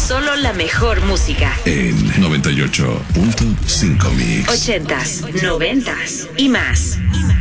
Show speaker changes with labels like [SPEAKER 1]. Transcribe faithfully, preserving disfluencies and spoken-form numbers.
[SPEAKER 1] Solo la mejor música.
[SPEAKER 2] En noventa y ocho punto cinco Mix.
[SPEAKER 1] Ochentas, noventas y más.